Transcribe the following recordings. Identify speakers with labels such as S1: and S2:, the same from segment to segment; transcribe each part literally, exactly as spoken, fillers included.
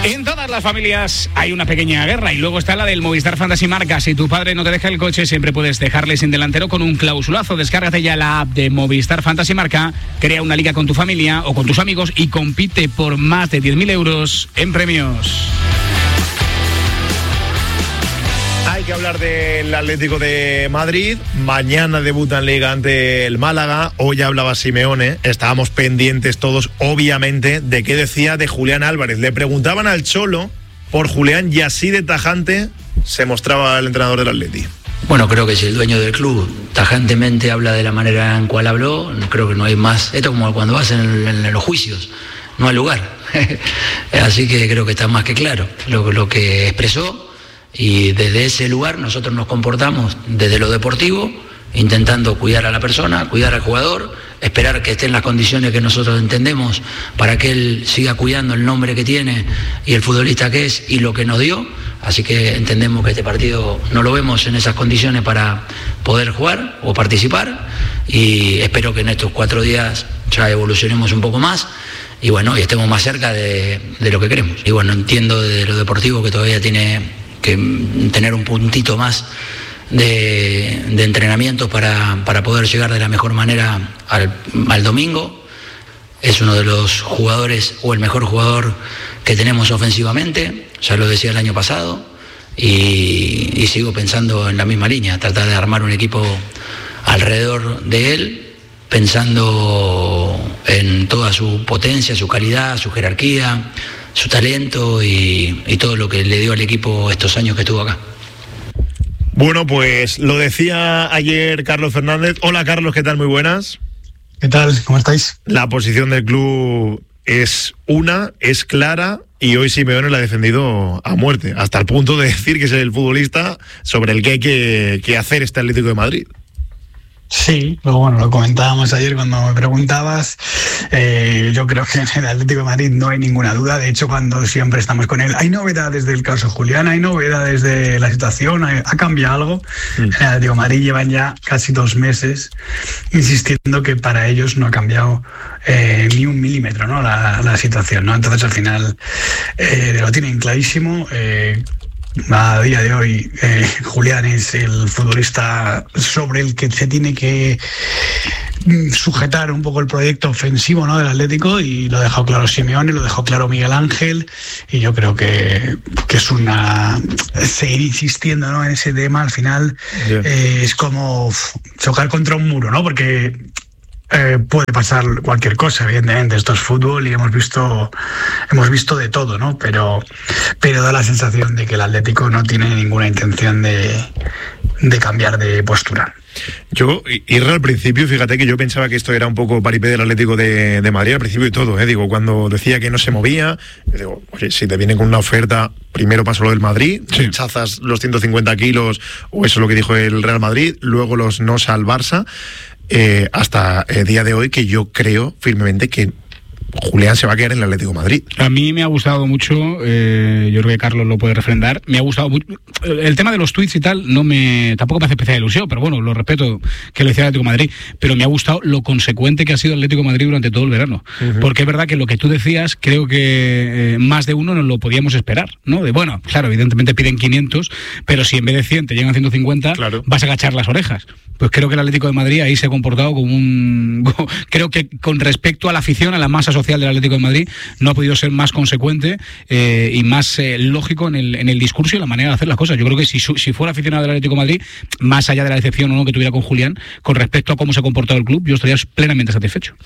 S1: En todas las familias hay una pequeña guerra y luego está la del Movistar Fantasy Marca. Si tu padre no te deja el coche, siempre puedes dejarle sin delantero con un clausulazo. Descárgate ya la app de Movistar Fantasy Marca, crea una liga con tu familia o con tus amigos y compite por más de diez mil euros en premios.
S2: Hay que hablar del Atlético de Madrid. Mañana debuta en Liga ante el Málaga. Hoy hablaba Simeone. Estábamos pendientes todos, obviamente, de qué decía de Julián Álvarez. Le preguntaban al Cholo por Julián y así de tajante se mostraba el entrenador del Atleti.
S3: Bueno, creo que si el dueño del club tajantemente habla de la manera en cual habló, creo que no hay más. Esto es como cuando vas en, en, en los juicios, no hay lugar. Así que creo que está más que claro lo, lo que expresó. Y desde ese lugar nosotros nos comportamos desde lo deportivo, intentando cuidar a la persona, cuidar al jugador, esperar que esté en las condiciones que nosotros entendemos para que él siga cuidando el nombre que tiene y el futbolista que es y lo que nos dio. Así que entendemos que este partido no lo vemos en esas condiciones para poder jugar o participar, y espero que en estos cuatro días ya evolucionemos un poco más y bueno, y estemos más cerca de, de lo que queremos. Y bueno, entiendo de lo deportivo que todavía tiene que tener un puntito más de, de entrenamiento para, para poder llegar de la mejor manera al, al domingo. Es uno de los jugadores o el mejor jugador que tenemos ofensivamente, ya lo decía el año pasado, y, y sigo pensando en la misma línea, tratar de armar un equipo alrededor de él, pensando en toda su potencia, su calidad, su jerarquía, su talento y, y todo lo que le dio al equipo estos años que estuvo acá.
S2: Bueno, pues lo decía ayer Carlos Fernández. Hola Carlos, ¿qué tal? Muy buenas.
S4: ¿Qué tal? ¿Cómo estáis?
S2: La posición del club es una, es clara, y hoy Simeone la ha defendido a muerte, hasta el punto de decir que es el futbolista sobre el que hay que, que hacer este Atlético de Madrid.
S4: Sí, pero bueno, lo comentábamos ayer cuando me preguntabas. Eh, yo creo que en el Atlético de Madrid no hay ninguna duda. De hecho, cuando siempre estamos con él, hay novedades del caso Julián, hay novedades de la situación, hay, ha cambiado algo. Mm. En el Atlético de Madrid llevan ya casi dos meses insistiendo que para ellos no ha cambiado eh, ni un milímetro, ¿no? la, la situación, ¿no? Entonces, al final, eh, lo tienen clarísimo. Eh, A día de hoy, eh, Julián es el futbolista sobre el que se tiene que sujetar un poco el proyecto ofensivo, ¿no?, del Atlético, y lo ha dejado claro Simeone, lo dejó claro Miguel Ángel, y yo creo que, que es una... seguir insistiendo, ¿no?, en ese tema al final eh, es como uf, chocar contra un muro, ¿no? Porque Eh, puede pasar cualquier cosa, evidentemente, esto es fútbol y hemos visto hemos visto de todo, ¿no? Pero, pero da la sensación de que el Atlético no tiene ninguna intención de, de cambiar de postura.
S2: Yo, Irra, al principio, fíjate que yo pensaba que esto era un poco paripé del Atlético de, de Madrid, al principio y todo, ¿eh? Digo, cuando decía que no se movía, digo, oye, si te vienen con una oferta, primero pasa lo del Madrid, sí. Rechazas los ciento cincuenta kilos, o eso es lo que dijo el Real Madrid, luego los nos al Barça. Eh, hasta el día de hoy, que yo creo firmemente que Julián se va a quedar en el Atlético de Madrid.
S1: A mí me ha gustado mucho, eh, yo creo que Carlos lo puede refrendar, me ha gustado mucho. El tema de los tweets y tal no me tampoco me hace especial ilusión, pero bueno, lo respeto que lo decía el Atlético de Madrid, pero me ha gustado lo consecuente que ha sido el Atlético de Madrid durante todo el verano, uh-huh. Porque es verdad que lo que tú decías, creo que eh, más de uno nos lo podíamos esperar, ¿no? De bueno, claro, evidentemente piden quinientos, pero si en vez de cien te llegan ciento cincuenta, claro, vas a agachar las orejas. Pues creo que el Atlético de Madrid ahí se ha comportado como un... creo que con respecto a la afición, a la masa social del Atlético de Madrid, no ha podido ser más consecuente eh, y más eh, lógico en el, en el discurso y la manera de hacer las cosas. Yo creo que si, si fuera aficionado del Atlético de Madrid, más allá de la decepción o no que tuviera con Julián, con respecto a cómo se ha comportado el club, yo estaría plenamente satisfecho.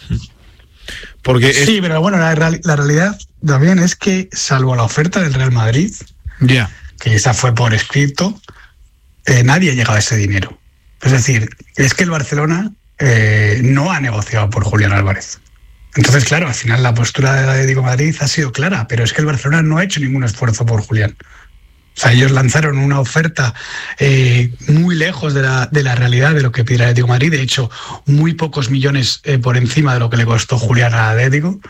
S4: Porque es... Sí, pero bueno, la, la realidad también es que, salvo la oferta del Real Madrid,
S1: yeah.
S4: que esa fue por escrito, eh, nadie ha llegado a ese dinero. Es decir, es que el Barcelona eh, no ha negociado por Julián Álvarez. Entonces, claro, al final la postura del Atlético de Madrid ha sido clara, pero es que el Barcelona no ha hecho ningún esfuerzo por Julián. O sea, ellos lanzaron una oferta eh, muy lejos de la, de la realidad de lo que pide el Atlético de Madrid. De hecho, muy pocos millones eh, por encima de lo que le costó Julián al Atlético.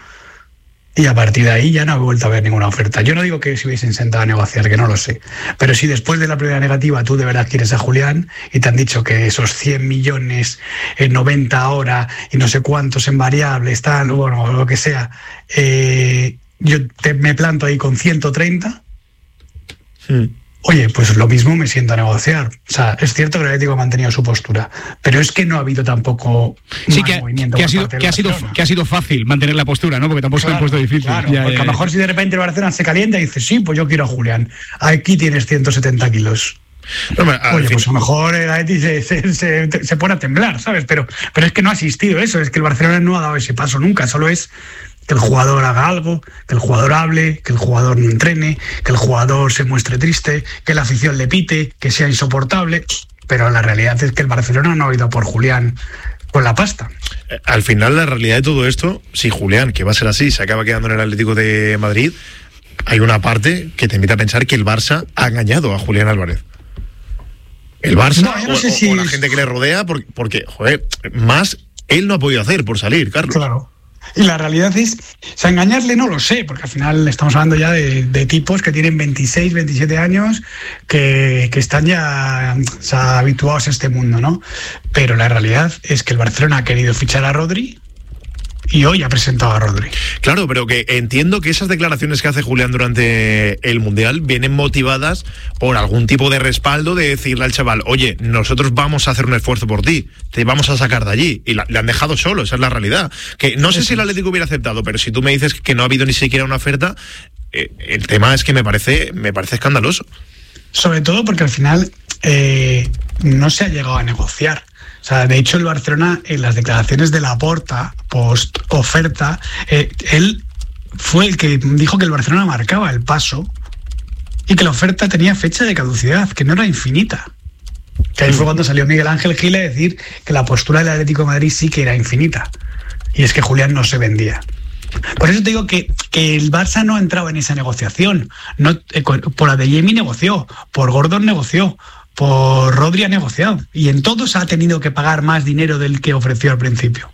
S4: Y a partir de ahí ya no he vuelto a ver ninguna oferta. Yo no digo que se hubiesen sentado a negociar, que no lo sé. Pero si después de la primera negativa tú de verdad quieres a Julián y te han dicho que esos cien millones, en noventa ahora y no sé cuántos en variables, tal, bueno, lo que sea, eh, yo te, me planto ahí con ciento treinta,
S2: Hmm.
S4: oye, pues lo mismo me siento a negociar. O sea, es cierto que el Atlético ha mantenido su postura, pero es que no ha habido tampoco
S1: Sí,
S4: más
S1: que,
S4: movimiento
S1: que, ha
S4: por
S1: sido,
S4: parte del
S1: que, ha sido,
S4: Barcelona.
S1: que ha sido fácil mantener la postura, ¿no? Porque tampoco se lo han puesto difícil.
S4: Claro,
S1: Ya,
S4: porque
S1: ya,
S4: a lo
S1: ya.
S4: mejor si de repente el Barcelona se calienta y dice, sí, pues yo quiero a Julián. Aquí tienes ciento setenta kilos.
S2: No, hombre, al
S4: Oye,
S2: fin-
S4: pues a lo mejor el Atleti se, se, se, se pone a temblar, ¿sabes? Pero, pero es que no ha existido eso, es que el Barcelona no ha dado ese paso nunca, solo es que el jugador haga algo, que el jugador hable, que el jugador no entrene, que el jugador se muestre triste, que la afición le pite, que sea insoportable, pero la realidad es que el Barcelona no ha ido por Julián con la pasta.
S2: Al final, la realidad de todo esto, si Julián, que va a ser así, se acaba quedando en el Atlético de Madrid, hay una parte que te invita a pensar que el Barça ha engañado a Julián Álvarez. El Barça
S4: No, yo no
S2: o,
S4: sé
S2: o-
S4: si
S2: o la
S4: es-
S2: gente que le rodea, porque, porque, joder, más él no ha podido hacer por salir, Carlos.
S4: Claro. Y la realidad es, o sea, engañarle no lo sé, porque al final estamos hablando ya de, de tipos que tienen veintiséis, veintisiete años, que, que están ya, o sea, habituados a este mundo, ¿no? Pero la realidad es que el Barcelona ha querido fichar a Rodri y hoy ha presentado a Rodri.
S2: Claro, pero que entiendo que esas declaraciones que hace Julián durante el Mundial vienen motivadas por algún tipo de respaldo de decirle al chaval, oye, nosotros vamos a hacer un esfuerzo por ti, te vamos a sacar de allí. Y la, le han dejado solo, esa es la realidad. Que no sé si el Atlético hubiera aceptado, pero si tú me dices que no ha habido ni siquiera una oferta, eh, el tema es que me parece, me parece escandaloso.
S4: Sobre todo porque al final eh, no se ha llegado a negociar. O sea, de hecho el Barcelona, en las declaraciones de Laporta, post oferta, eh, él fue el que dijo que el Barcelona marcaba el paso y que la oferta tenía fecha de caducidad, que no era infinita. Que ahí fue cuando salió Miguel Ángel Gil a decir que la postura del Atlético de Madrid sí que era infinita. Y es que Julián no se vendía. Por eso te digo que, que el Barça no ha entrado en esa negociación. No, eh, por Adeyemi negoció, por Gordon negoció, por Rodri ha negociado. Y en todos ha tenido que pagar más dinero del que ofreció al principio.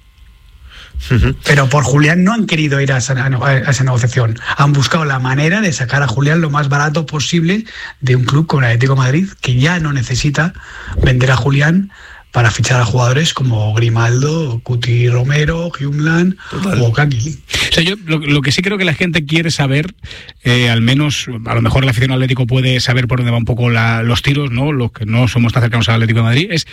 S2: Uh-huh.
S4: Pero por Julián no han querido ir a esa, a esa negociación. Han buscado la manera de sacar a Julián lo más barato posible de un club como el Atlético de Madrid, que ya no necesita vender a Julián para fichar a jugadores como Grimaldo, Cuti Romero, Hummland o Kaki.
S1: O sea, yo lo, lo que sí creo que la gente quiere saber, eh, al menos, a lo mejor el aficionado atlético puede saber por dónde van un poco la, los tiros, ¿no? Los que no somos tan cercanos al Atlético de Madrid, es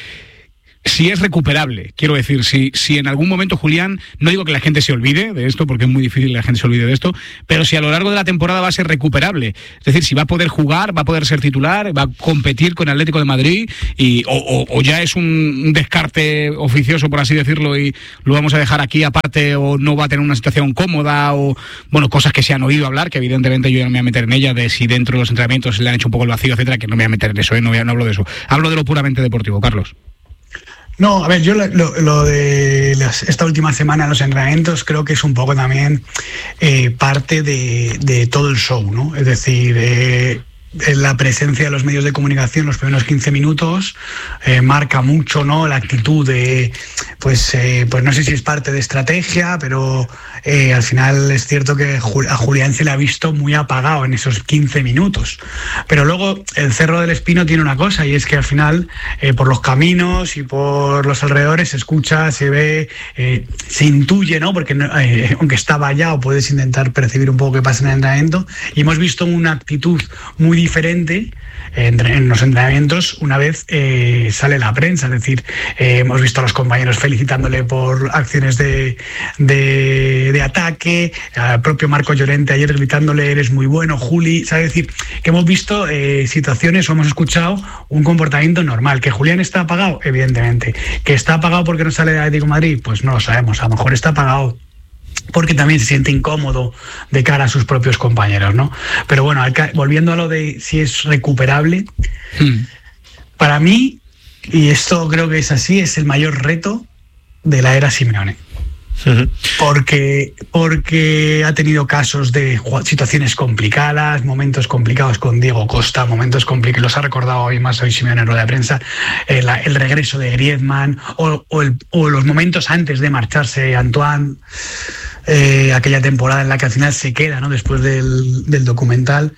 S1: si es recuperable. Quiero decir, si, si en algún momento Julián, no digo que la gente se olvide de esto, porque es muy difícil que la gente se olvide de esto, pero si a lo largo de la temporada va a ser recuperable. Es decir, si va a poder jugar, va a poder ser titular, va a competir con el Atlético de Madrid, y, o, o, o ya es un, un descarte oficioso, por así decirlo, y lo vamos a dejar aquí aparte, o no va a tener una situación cómoda, o bueno, cosas que se han oído hablar, que evidentemente yo ya no me voy a meter en ella, de si dentro de los entrenamientos le han hecho un poco el vacío, etcétera, que no me voy a meter en eso, ¿eh? no, voy a, no hablo de eso. Hablo de lo puramente deportivo, Carlos.
S4: No, a ver, yo lo, lo de las, esta última semana, los entrenamientos, creo que es un poco también eh, parte de, de todo el show, ¿no? Es decir, eh, la presencia de los medios de comunicación los primeros quince minutos eh, marca mucho, ¿no? La actitud de, pues, eh, pues no sé si es parte de estrategia, pero eh, al final es cierto que a Julián se le ha visto muy apagado en esos quince minutos. Pero luego el Cerro del Espino tiene una cosa, y es que al final eh, por los caminos y por los alrededores se escucha, se ve, eh, se intuye, ¿no? Porque no, eh, aunque está vallado, puedes intentar percibir un poco qué pasa en el entrenamiento, y hemos visto una actitud muy diferente en, en los entrenamientos una vez eh, sale la prensa. Es decir, eh, hemos visto a los compañeros felicitándole por acciones de, de, de ataque, al propio Marco Llorente ayer gritándole eres muy bueno, Juli. ¿Sabe? Es decir, que hemos visto eh, situaciones o hemos escuchado un comportamiento normal. ¿Que Julián está apagado? Evidentemente. ¿Que está apagado porque no sale de Atlético de Madrid? Pues no lo sabemos. A lo mejor está apagado porque también se siente incómodo de cara a sus propios compañeros, ¿no? Pero bueno, volviendo a lo de si es recuperable, hmm. para mí, y esto creo que es así, es el mayor reto de la era Simeone. Uh-huh. Porque, porque ha tenido casos de situaciones complicadas, momentos complicados con Diego Costa, momentos complicados, los ha recordado hoy más hoy Simeone en rueda de prensa, el, el regreso de Griezmann o, o, el, o los momentos antes de marcharse Antoine, eh, aquella temporada en la que al final se queda, ¿no? Después del, del documental.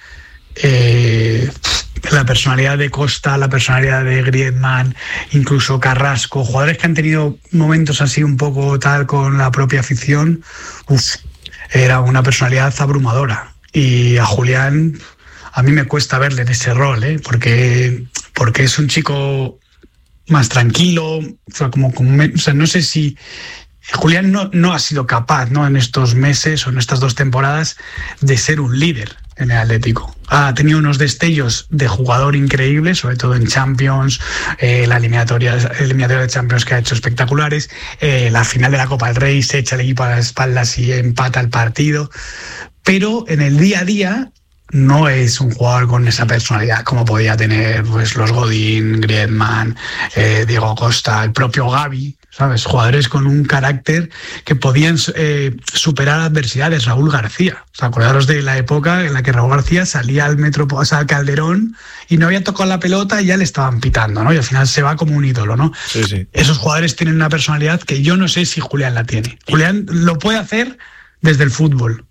S4: Eh, la personalidad de Costa, la personalidad de Griezmann, incluso Carrasco, jugadores que han tenido momentos así un poco tal con la propia afición. Uf, era una personalidad abrumadora. Y a Julián, a mí me cuesta verle en ese rol, ¿eh? porque, porque es un chico más tranquilo, o sea, como, como o sea, no sé si Julián no, no ha sido capaz, ¿no?, en estos meses o en estas dos temporadas de ser un líder en el Atlético. Ha tenido unos destellos de jugador increíbles, sobre todo en Champions, eh, la eliminatoria, eliminatoria de Champions que ha hecho espectaculares, eh, la final de la Copa del Rey, se echa el equipo a las espaldas y empata el partido, pero en el día a día no es un jugador con esa personalidad como podía tener pues los Godín, Griezmann, eh, Diego Costa, el propio Gavi, ¿sabes? Jugadores con un carácter que podían eh, superar adversidades. Raúl García, o sea, acordaros de la época en la que Raúl García salía al metro, o sea, al Calderón y no había tocado la pelota y ya le estaban pitando, ¿no? Y al final se va como un ídolo, ¿no?
S2: Sí, sí.
S4: Esos jugadores tienen una personalidad que yo no sé si Julián la tiene. Julián lo puede hacer desde el fútbol.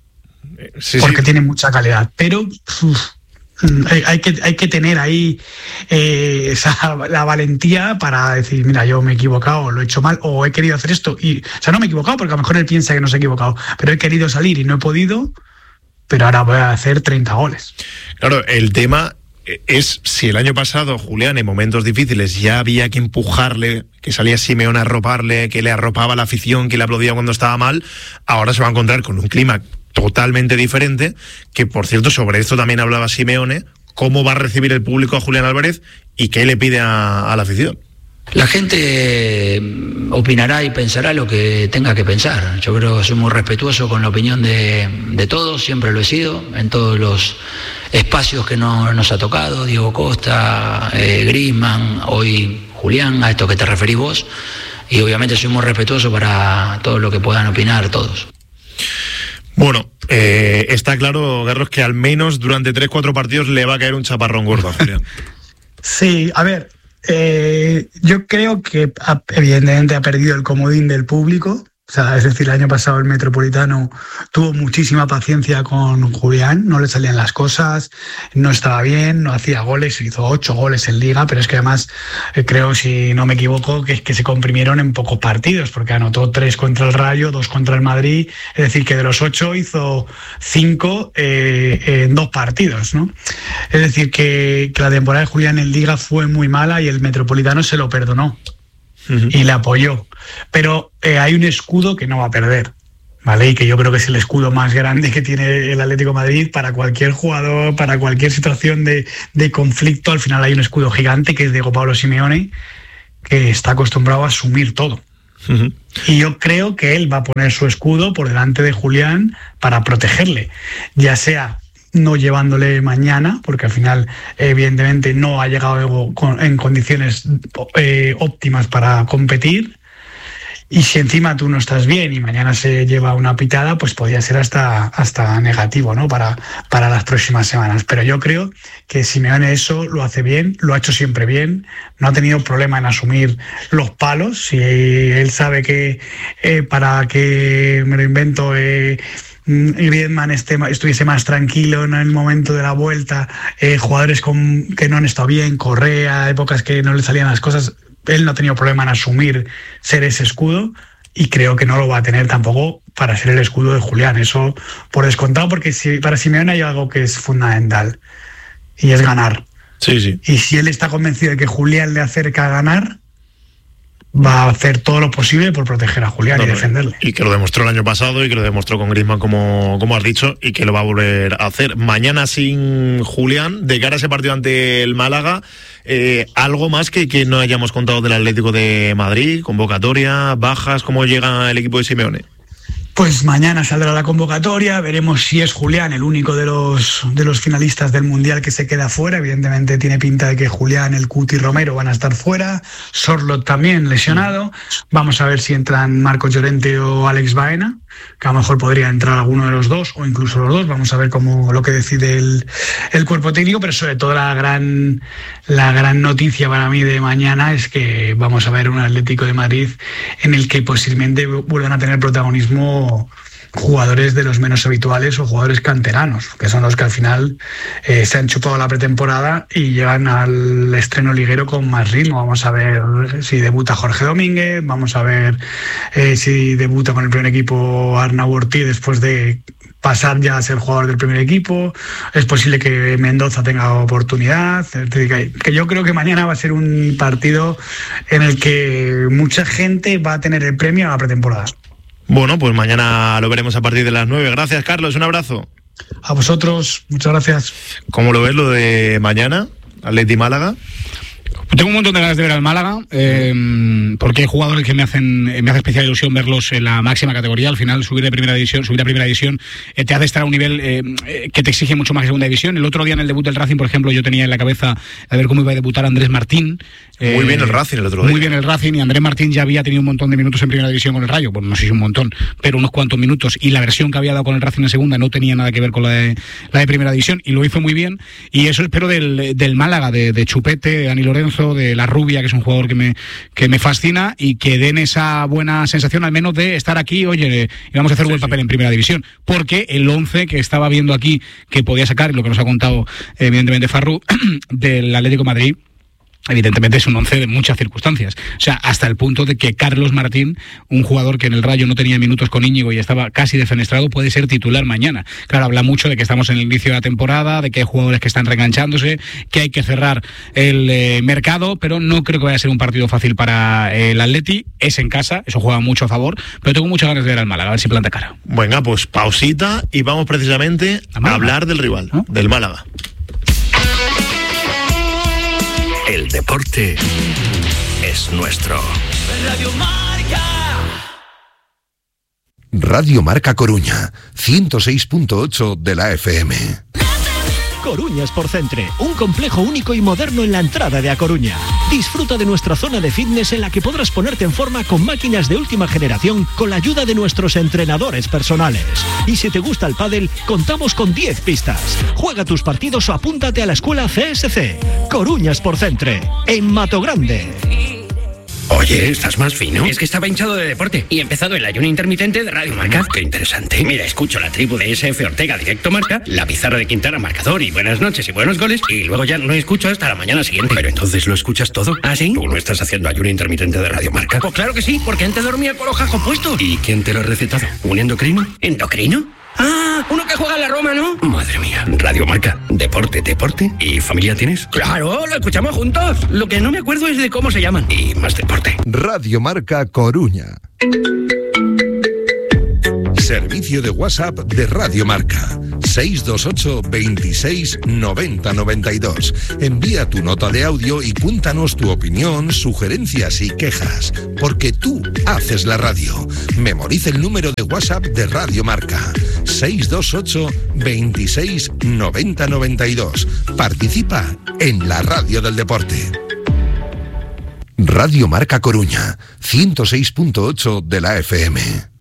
S4: Sí, porque sí. tiene mucha calidad, pero uf, hay, hay, que, hay que tener ahí eh, esa, la valentía para decir, mira, yo me he equivocado, lo he hecho mal, o he querido hacer esto, y, o sea, no me he equivocado, porque a lo mejor él piensa que no se ha equivocado, pero he querido salir y no he podido, pero ahora voy a hacer treinta goles.
S2: Claro, el tema es si el año pasado Julián en momentos difíciles ya había que empujarle, que salía Simeone a arroparle, que le arropaba la afición, que le aplaudía cuando estaba mal, ahora se va a encontrar con un clima totalmente diferente, que por cierto sobre esto también hablaba Simeone, cómo va a recibir el público a Julián Álvarez y qué le pide a, a la afición.
S3: La gente opinará y pensará lo que tenga que pensar. Yo creo que soy muy respetuoso con la opinión de, de todos, siempre lo he sido, en todos los espacios que no, nos ha tocado, Diego Costa, eh, Griezmann, hoy Julián, a esto que te referís vos, y obviamente soy muy respetuoso para todo lo que puedan opinar todos.
S2: Bueno, eh, está claro, Garros, que al menos durante tres cuatro partidos le va a caer un chaparrón gordo a Julián.
S4: Sí, a ver, eh, yo creo que ha, evidentemente ha perdido el comodín del público. O sea, es decir, el año pasado el Metropolitano tuvo muchísima paciencia con Julián, no le salían las cosas, no estaba bien, no hacía goles, hizo ocho goles en Liga, pero es que además eh, creo, si no me equivoco, que, que se comprimieron en pocos partidos, porque anotó tres contra el Rayo, dos contra el Madrid, es decir, que de los ocho hizo cinco eh, en dos partidos, ¿no? Es decir, que, que la temporada de Julián en Liga fue muy mala y el Metropolitano se lo perdonó. Uh-huh. Y le apoyó, pero eh, hay un escudo que no va a perder, ¿vale? Y que yo creo que es el escudo más grande que tiene el Atlético de Madrid para cualquier jugador, para cualquier situación de, de conflicto. Al final hay un escudo gigante que es Diego Pablo Simeone, que está acostumbrado a asumir todo. Uh-huh. Y yo creo que él va a poner su escudo por delante de Julián para protegerle, ya sea no llevándole mañana, porque al final evidentemente no ha llegado en condiciones eh, óptimas para competir, y si encima tú no estás bien y mañana se lleva una pitada, pues podría ser hasta, hasta negativo, ¿no? para, para las próximas semanas. Pero yo creo que Simeone eso lo hace bien, lo ha hecho siempre bien, no ha tenido problema en asumir los palos. Si él sabe que eh, para que, me lo invento, eh, Griezmann este, estuviese más tranquilo en el momento de la vuelta, eh, jugadores con, que no han estado bien, Correa, épocas que no le salían las cosas, él no ha tenido problema en asumir ser ese escudo, y creo que no lo va a tener tampoco para ser el escudo de Julián, eso por descontado, porque si, para Simeone hay algo que es fundamental y es ganar.
S2: Sí, sí.
S4: Y si él está convencido de que Julián le acerca a ganar, va a hacer todo lo posible por proteger a Julián no, y defenderle.
S2: Y que lo demostró el año pasado y que lo demostró con Griezmann, como, como has dicho, y que lo va a volver a hacer. Mañana sin Julián, de cara a ese partido ante el Málaga, eh, algo más que, que no hayamos contado del Atlético de Madrid, convocatoria, bajas, ¿cómo llega el equipo de Simeone?
S4: Pues mañana saldrá la convocatoria, veremos si es Julián el único de los de los finalistas del Mundial que se queda fuera. Evidentemente tiene pinta de que Julián, el Cuti y Romero van a estar fuera, Sorloth también lesionado. Vamos a ver si entran Marcos Llorente o Alex Baena, que a lo mejor podría entrar alguno de los dos o incluso los dos. Vamos a ver cómo lo que decide el, el cuerpo técnico, pero sobre todo la gran la gran noticia para mí de mañana es que vamos a ver un Atlético de Madrid en el que posiblemente vuelvan a tener protagonismo jugadores de los menos habituales o jugadores canteranos, que son los que al final eh, se han chupado la pretemporada y llegan al estreno liguero con más ritmo. Vamos a ver si debuta Jorge Domínguez, vamos a ver eh, si debuta con el primer equipo Arnau Ortiz después de pasar ya a ser jugador del primer equipo. Es posible que Mendoza tenga oportunidad. Que yo creo que mañana va a ser un partido en el que mucha gente va a tener el premio a la pretemporada.
S2: Bueno, pues mañana lo veremos a partir de las nueve. Gracias, Carlos, un abrazo.
S4: A vosotros, muchas gracias.
S2: ¿Cómo lo ves lo de mañana, Atleti Málaga?
S1: Tengo un montón de ganas de ver al Málaga, eh, porque hay jugadores que me hacen me hace especial ilusión verlos en la máxima categoría. Al final, subir de primera división, subir a primera división eh, te hace estar a un nivel eh, que te exige mucho más que segunda división. El otro día en el debut del Racing, por ejemplo, yo tenía en la cabeza a ver cómo iba a debutar Andrés Martín.
S2: Eh, muy bien el Racing el otro día.
S1: Muy bien el Racing, y Andrés Martín ya había tenido un montón de minutos en primera división con el Rayo. Bueno, no sé si un montón, pero unos cuantos minutos. Y la versión que había dado con el Racing en segunda no tenía nada que ver con la de, la de primera división, y lo hizo muy bien. Y eso espero del, del Málaga, de, de Chupete, de Dani Lorenzo, de La Rubia, que es un jugador que me, que me fascina, y que den esa buena sensación al menos de estar aquí, oye, y vamos a hacer un sí, buen papel sí. en primera división, porque el once que estaba viendo aquí que podía sacar, y lo que nos ha contado evidentemente Farru, del Atlético de Madrid, evidentemente es un once de muchas circunstancias. O sea, hasta el punto de que Carlos Martín, un jugador que en el Rayo no tenía minutos con Íñigo y estaba casi defenestrado, puede ser titular mañana. Claro, habla mucho de que estamos en el inicio de la temporada, de que hay jugadores que están reenganchándose, que hay que cerrar el eh, mercado, pero no creo que vaya a ser un partido fácil para eh, el Atleti. Es en casa, eso juega mucho a favor, pero tengo muchas ganas de ver al Málaga, a ver si planta cara.
S2: Venga, pues pausita y vamos precisamente a hablar del rival, ¿no? Del Málaga.
S5: El deporte es nuestro.
S6: Radio Marca.
S5: Radio Marca Coruña, ciento seis punto ocho de la F M.
S7: Coruña Sport Centre, un complejo único y moderno en la entrada de A Coruña. Disfruta de nuestra zona de fitness en la que podrás ponerte en forma con máquinas de última generación con la ayuda de nuestros entrenadores personales. Y si te gusta el pádel, contamos con diez pistas. Juega tus partidos o apúntate a la escuela C S C. Coruña Sport Centre, en Mato Grande.
S8: Oye, ¿estás más fino? Es que estaba hinchado de deporte y he empezado el ayuno intermitente de Radio Marca. Qué interesante. Mira, escucho la tribu de S F Ortega Directo Marca, la pizarra de Quintana Marcador y buenas noches y buenos goles, y luego ya no escucho hasta la mañana siguiente. Pero entonces lo escuchas todo. ¿Ah, sí? ¿Tú no estás haciendo ayuno intermitente de Radio Marca? Pues claro que sí, porque antes dormía con los jajos puestos. ¿Y quién te lo ha recetado? ¿Un endocrino? ¿Endocrino? Ah, uno que juega en la Roma, ¿no? Madre mía, Radio Marca, deporte, deporte. ¿Y familia tienes? Claro, lo escuchamos juntos. Lo que no me acuerdo es de cómo se llaman. Y más deporte.
S5: Radio Marca Coruña. Servicio de WhatsApp de Radio Marca. seis dos ocho, veintiséis, noventa, noventa y dos. Envía tu nota de audio y cuéntanos tu opinión, sugerencias y quejas. Porque tú haces la radio. Memoriza el número de WhatsApp de Radio Marca. seis dos ocho, veintiséis, noventa, noventa y dos. Participa en la radio del deporte. Radio Marca Coruña, ciento seis punto ocho de la F M.